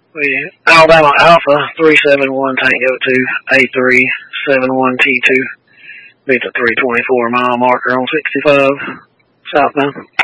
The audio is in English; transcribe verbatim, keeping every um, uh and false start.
We Alabama Alpha three seven one Tango two A three seven one T two. Beat the three twenty-four mile marker on sixty-five southbound.